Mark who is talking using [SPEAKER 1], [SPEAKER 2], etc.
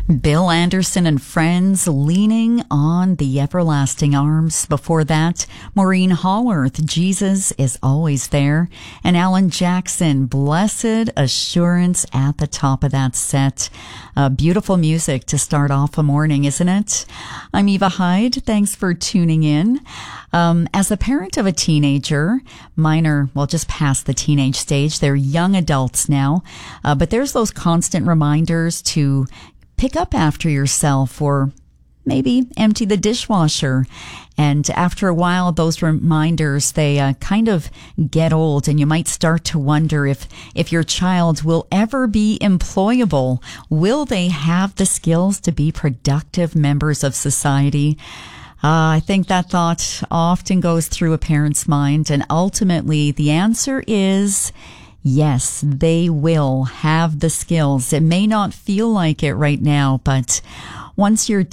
[SPEAKER 1] Bill Anderson and Friends, Leaning on the Everlasting Arms. Before that, Maureen Haworth, Jesus is Always There. And Alan Jackson, Blessed Assurance, at the top of that set. Beautiful music to start off a morning, isn't it? I'm Eva Hyde. Thanks for tuning in. As a parent of a teenager, mine are, well, just past the teenage stage. They're young adults now. But there's those constant reminders to pick up after yourself, or maybe empty the dishwasher. And after a while, those reminders, they kind of get old, and you might start to wonder if your child will ever be employable. Will they have the skills to be productive members of society? I think that thought often goes through a parent's mind, and ultimately the answer is yes, they will have the skills. It may not feel like it right now, but once your